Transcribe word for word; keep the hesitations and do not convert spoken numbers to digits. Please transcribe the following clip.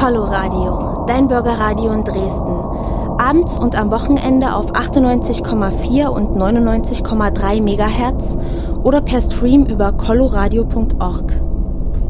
Coloradio, dein Bürgerradio in Dresden. Abends und am Wochenende auf achtundneunzig Komma vier und neunundneunzig Komma drei Megahertz oder per Stream über coloradio punkt org.